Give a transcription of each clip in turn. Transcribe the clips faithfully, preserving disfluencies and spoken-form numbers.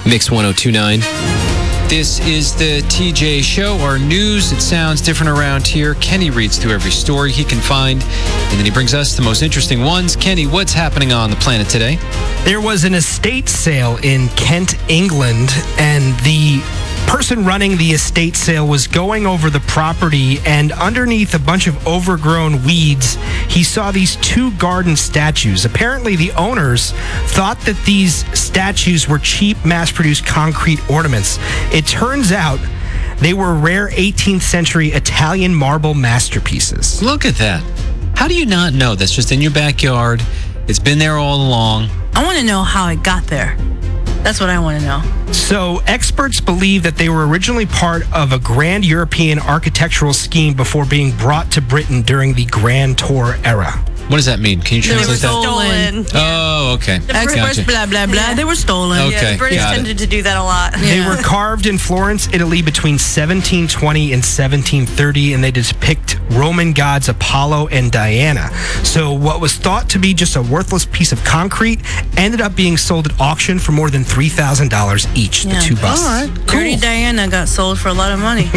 Mix one oh two point nine. This is the T J Show, our news. It sounds different around here. Kenny reads through every story he can find, and then he brings us the most interesting ones. Kenny, what's happening on the planet today? There was an estate sale in Kent, England, and the person running the estate sale was going over the property, and underneath a bunch of overgrown weeds, he saw these two garden statues. Apparently, the owners thought that these statues were cheap, mass-produced concrete ornaments. It turns out they were rare eighteenth century Italian marble masterpieces. Look at that. How do you not know? That's just in your backyard. It's been there all along. I want to know how it got there. That's what I want to know. So experts believe that they were originally part of a grand European architectural scheme before being brought to Britain during the Grand Tour era. What does that mean? Can you They were translate that? stolen. Oh, okay. Experts, Gotcha. blah, blah, blah. Yeah. They were stolen. Okay. Yeah, the British got it. tended to do that a lot. They Yeah. were carved in Florence, Italy between seventeen twenty and seventeen thirty, and they depict Roman gods Apollo and Diana. So what was thought to be just a worthless piece of concrete ended up being sold at auction for more than three thousand dollars each, Yeah. the two busts. All right, Dirty cool. Diana got sold for a lot of money.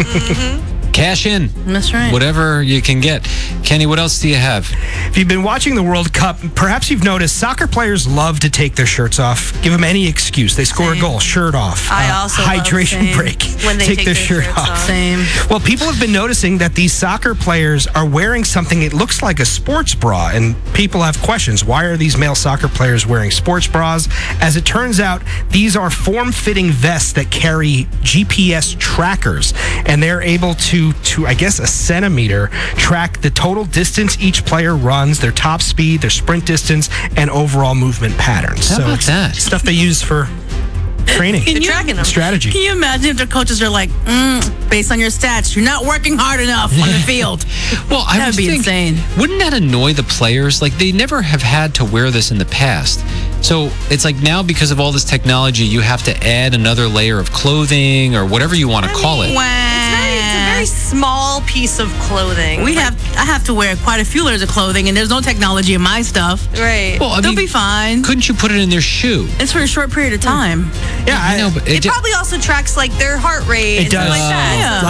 Cash in. That's right. Whatever you can get. Kenny, what else do you have? If you've been watching the World Cup, perhaps you've noticed soccer players love to take their shirts off. Give them any excuse. They score a Same. goal, shirt off. I Uh, also love hydration same break. when they take their their shirt shirts off. off. Same. Well, people have been noticing that these soccer players are wearing something. It looks like a sports bra, and people have questions. Why are these male soccer players wearing sports bras? As it turns out, these are form-fitting vests that carry G P S trackers, and they're able to, to I guess, a centimeter track the total distance each player runs, their top speed, their sprint distance, and overall movement patterns. How so about it's that? stuff they use for training, Can you- tracking them. strategy. Can you imagine if the coaches are like, mm, based on your stats, you're not working hard enough on the field? Well, I That'd was be thinking, insane. wouldn't that annoy the players? Like, they never have had to wear this in the past. So it's like now, because of all this technology, you have to add another layer of clothing or whatever you want to call it. Wow. It's very, it's a very small piece of clothing. We Like, have, I have to wear quite a few layers of clothing, and there's no technology in my stuff. right. Well, I They'll mean, be fine. couldn't you put it in their shoe? It's for a short period of time. Yeah, I know, but it ju- probably also tracks like their heart rate. It and stuff does. like that. Yeah.